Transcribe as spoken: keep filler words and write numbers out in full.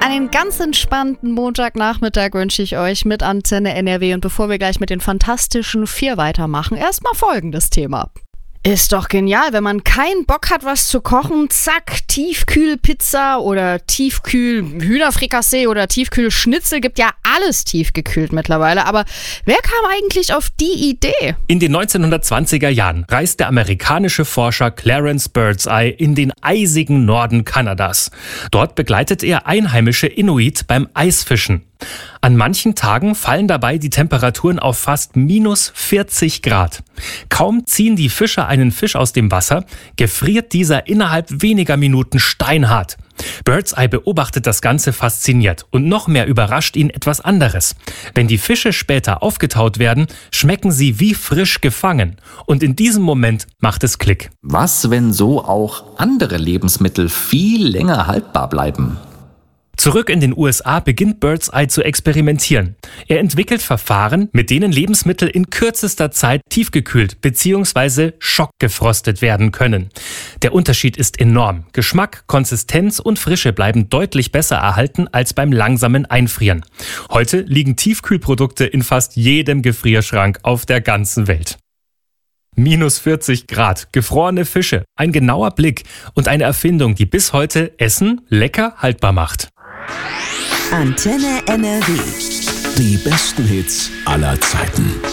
Einen ganz entspannten Montagnachmittag wünsche ich euch mit Antenne N R W. Und bevor wir gleich mit den Fantastischen Vier weitermachen, erstmal folgendes Thema. Ist doch genial, wenn man keinen Bock hat, was zu kochen, zack, Tiefkühlpizza oder Tiefkühl-Hühnerfrikassee oder Tiefkühlschnitzel, gibt ja alles tiefgekühlt mittlerweile. Aber wer kam eigentlich auf die Idee? In den neunzehnhundertzwanziger Jahren reist der amerikanische Forscher Clarence Birdseye in den eisigen Norden Kanadas. Dort begleitet er einheimische Inuit beim Eisfischen. An manchen Tagen fallen dabei die Temperaturen auf fast minus vierzig Grad. Kaum ziehen die Fischer einen Fisch aus dem Wasser, gefriert dieser innerhalb weniger Minuten steinhart. Birdseye beobachtet das Ganze fasziniert und noch mehr überrascht ihn etwas anderes. Wenn die Fische später aufgetaut werden, schmecken sie wie frisch gefangen. Und in diesem Moment macht es Klick. Was, wenn so auch andere Lebensmittel viel länger haltbar bleiben? Zurück in den U S A beginnt Birdseye zu experimentieren. Er entwickelt Verfahren, mit denen Lebensmittel in kürzester Zeit tiefgekühlt bzw. schockgefrostet werden können. Der Unterschied ist enorm. Geschmack, Konsistenz und Frische bleiben deutlich besser erhalten als beim langsamen Einfrieren. Heute liegen Tiefkühlprodukte in fast jedem Gefrierschrank auf der ganzen Welt. Minus vierzig Grad, gefrorene Fische, ein genauer Blick und eine Erfindung, die bis heute Essen lecker haltbar macht. Antenne N R W. Die besten Hits aller Zeiten.